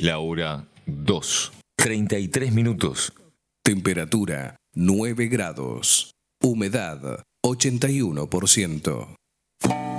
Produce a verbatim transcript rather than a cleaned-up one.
la hora dos, treinta y tres minutos. Temperatura nueve grados. Humedad ochenta y uno por ciento.